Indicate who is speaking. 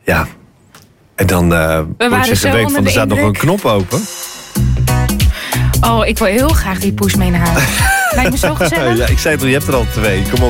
Speaker 1: Ja. En dan word je gewekt van er staat nog een knop open.
Speaker 2: Oh, ik wil heel graag die poes mee naar huis. Lijkt me zo gezellig.
Speaker 1: Ja, ik zei toch, je hebt er al 2. Kom op.